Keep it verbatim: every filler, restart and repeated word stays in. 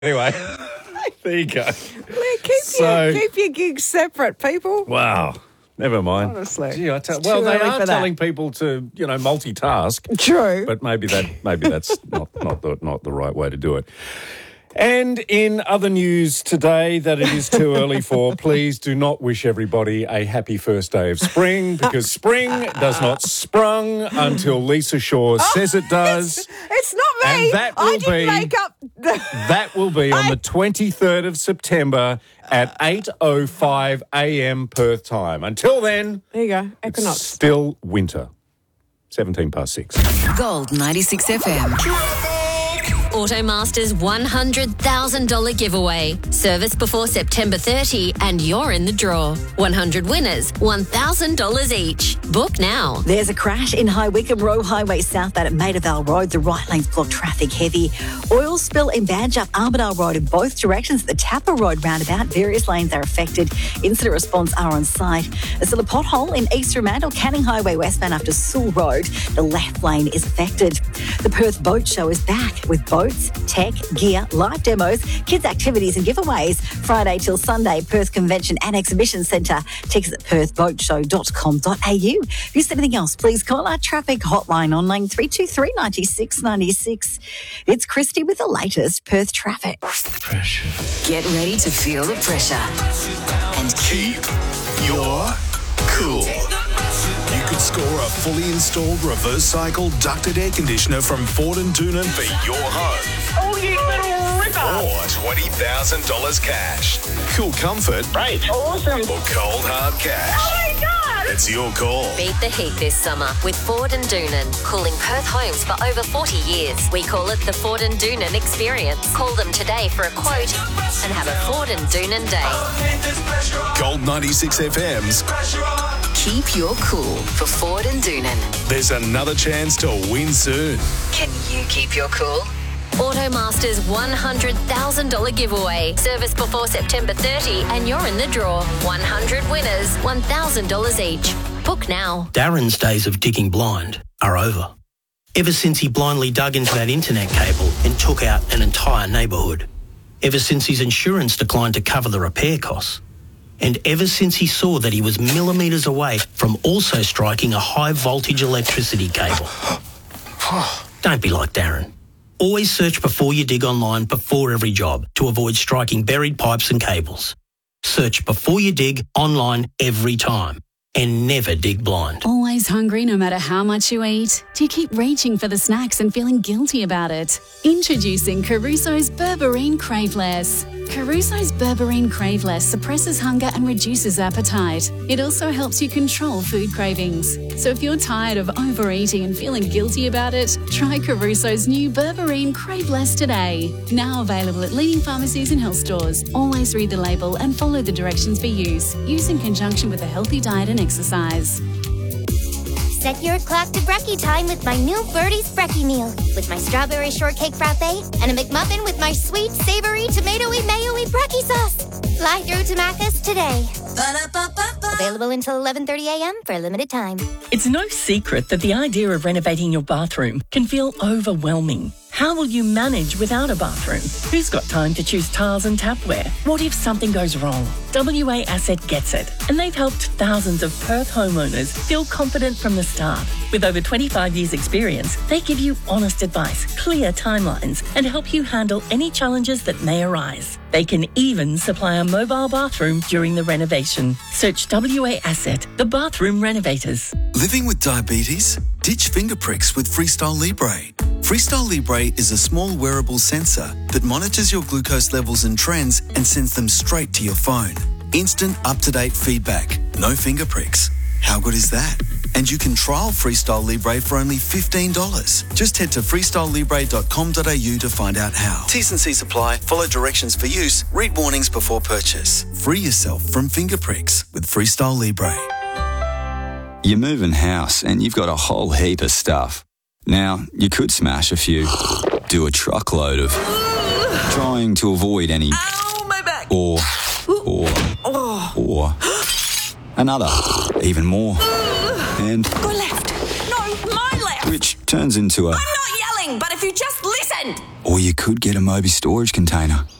Anyway, there you go. Keep, So- your, keep your gigs separate, people. Wow. Never mind. Honestly. Gee, I tell, It's well, too they early are for that. telling people to, you know, multitask. True. But maybe that maybe that's not not the not the right way to do it. And in other news today that it is too early for, please do not wish everybody a happy first day of spring, because spring does not sprung until Lisa Shaw says it does. It's not me. And that I will didn't be- make up the... That will be on the twenty-third of September at eight oh five a.m. Perth time. Until then, There you go. it's Equinox. still winter. seventeen past six. Gold ninety-six F M. Automaster's one hundred thousand dollars giveaway. Service before September thirtieth and you're in the draw. one hundred winners, one thousand dollars each. Book now. There's a crash in High Wycombe Road Highway southbound at Maidavale Road. The right lane's blocked traffic heavy. Oil spill in Badger up Armadale Road in both directions. The Tapper Road roundabout, various lanes are affected. Incident response are on site. There's still a pothole in East Fremantle, Canning Highway westbound after Sewell Road. The left lane is affected. The Perth Boat Show is back with boats, tech, gear, live demos, kids' activities and giveaways. Friday till Sunday, Perth Convention and Exhibition Centre. Tickets at perth boat show dot com dot a u. If you see anything else, please call our traffic hotline on line three two three, nine six nine six. It's Christy with the latest Perth traffic. Get ready to feel the pressure and keep You're cool. You could score a fully installed reverse cycle ducted air conditioner from Ford and Doonan for your home. Oh, you little ripper. Or twenty thousand dollars cash. Cool comfort Great. Awesome. or cold hard cash. Oh, my God. It's your call. Beat the heat this summer with Ford and Doonan. Cooling Perth homes for over forty years. We call it the Ford and Doonan experience. Call them today for a quote and have a Ford and Doonan day. Gold ninety-six F M's. keep your cool for Ford and Doonan. There's another chance to win soon. Can you keep your cool? Automaster's one hundred thousand dollars giveaway. Service before September thirtieth and you're in the draw. one hundred winners, one thousand dollars each. Book now. Darren's days of digging blind are over. Ever since he blindly dug into that internet cable and took out an entire neighbourhood. Ever since his insurance declined to cover the repair costs. And ever since he saw that he was millimetres away from also striking a high voltage electricity cable. Don't be like Darren. Always search before you dig online before every job to avoid striking buried pipes and cables. Search before you dig online every time. And never dig blind. Always hungry no matter how much you eat? Do you keep reaching for the snacks and feeling guilty about it? Introducing Caruso's Berberine Craveless. Caruso's Berberine Craveless suppresses hunger and reduces appetite. It also helps you control food cravings. So if you're tired of overeating and feeling guilty about it, try Caruso's new Berberine Craveless today. Now available at leading pharmacies and health stores. Always read the label and follow the directions for use. Use in conjunction with a healthy diet and exercise. Set your clock to brekkie time with my new Birdie's Brekkie meal. With my strawberry shortcake frappe and a McMuffin with my sweet, savory, tomatoey, mayo-y brekkie sauce. Fly through to Macca's today. Ba-da-ba-ba-ba. Available until eleven thirty a.m. for a limited time. It's no secret that the idea of renovating your bathroom can feel overwhelming. How will you manage without a bathroom? Who's got time to choose tiles and tapware? What if something goes wrong? W A Asset gets it, and they've helped thousands of Perth homeowners feel confident from the start. With over twenty-five years experience, they give you honest advice, clear timelines, and help you handle any challenges that may arise. They can even supply a mobile bathroom during the renovation. Search W A Asset, the bathroom renovators. Living with diabetes? Ditch finger pricks with Freestyle Libre. Freestyle Libre is a small wearable sensor that monitors your glucose levels and trends and sends them straight to your phone. Instant, up-to-date feedback. No finger pricks. How good is that? And you can trial Freestyle Libre for only fifteen dollars. Just head to freestyle libre dot com dot a u to find out how. T's and C's apply. Follow directions for use. Read warnings before purchase. Free yourself from finger pricks with Freestyle Libre. You're moving house and you've got a whole heap of stuff. Now, you could smash a few, do a truckload of, trying to avoid any, Ow, my back. or, or, Oh. or, another, even more, and, Go left. No, my left. which turns into a, I'm not yelling. thing, but if you just listened. Or you could get a Moby storage container.